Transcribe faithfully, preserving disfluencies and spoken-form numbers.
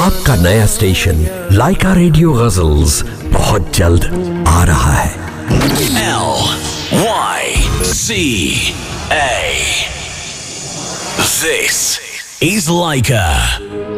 आपका नया स्टेशन लाइका रेडियो गजल्स बहुत जल्द आ रहा है। L Y C A This is Laika.